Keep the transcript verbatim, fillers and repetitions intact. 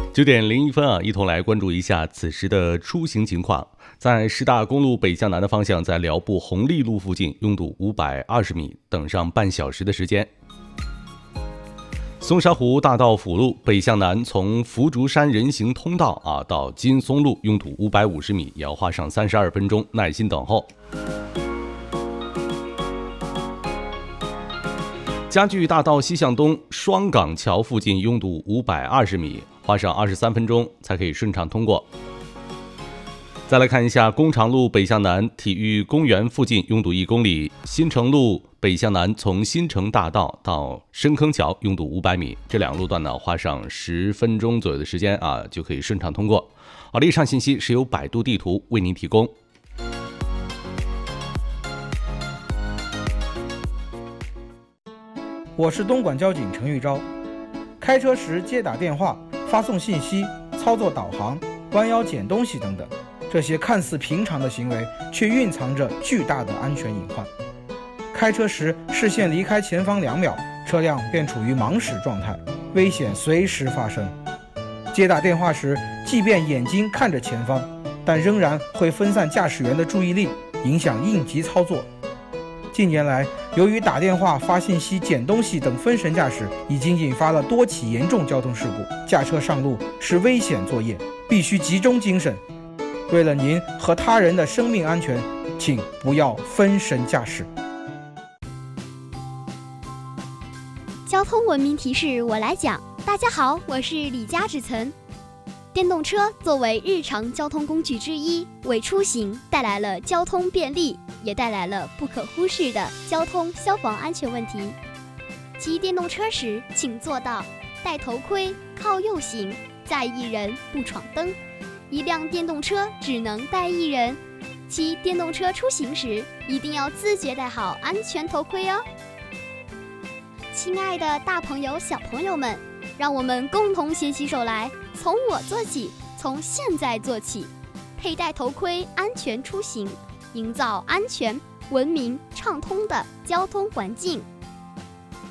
九点零一分啊，一同来关注一下此时的出行情况。在师大公路北向南的方向，在辽埠红利路附近拥堵五百二十米，等上半小时的时间。松沙湖大道辅路北向南，从福竹山人行通道啊到金松路拥堵五百五十米，也要花上三十二分钟，耐心等候。嘉聚大道西向东双港桥附近拥堵五百二十米，花上二十三分钟才可以顺畅通过。再来看一下工厂路北向南体育公园附近拥堵一公里，新城路北向南从新城大道到深坑桥拥堵五百米，这两路段呢花上十分钟左右的时间啊就可以顺畅通过。好的，以上信息是由百度地图为您提供。 我是东莞交警陈玉昭。开车时接打电话、发送信息、操作导航、弯腰捡东西等等，这些看似平常的行为，却蕴藏着巨大的安全隐患。开车时视线离开前方两秒，车辆便处于盲驶状态，危险随时发生。接打电话时，即便眼睛看着前方，但仍然会分散驾驶员的注意力，影响应急操作。近年来，由于打电话、发信息、捡东西等分神驾驶，已经引发了多起严重交通事故。驾车上路是危险作业，必须集中精神。为了您和他人的生命安全，请不要分神驾驶。 交通文明提示我来讲。大家好，我是李佳芷岑。电动车作为日常交通工具之一，为出行带来了交通便利，也带来了不可忽视的交通消防安全问题。骑电动车时，请做到戴头盔、靠右行，载一人不闯灯。一辆电动车只能带一人。骑电动车出行时，一定要自觉戴好安全头盔哦。亲爱的大朋友、小朋友们，让我们共同携起手来，从我做起，从现在做起，佩戴头盔，安全出行，营造安全、文明、畅通的交通环境。